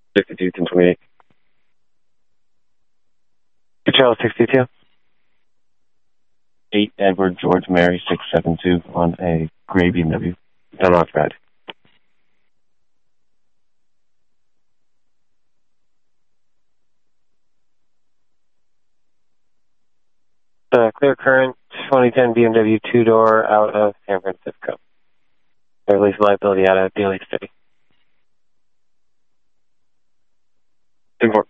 62, 1028. Good Charles 62. 8 Edward George Mary 672 on a gray BMW. Unoccupied. Clear current 2010 BMW 2-door out of San Francisco. Release liability out of Daly City. 10-4.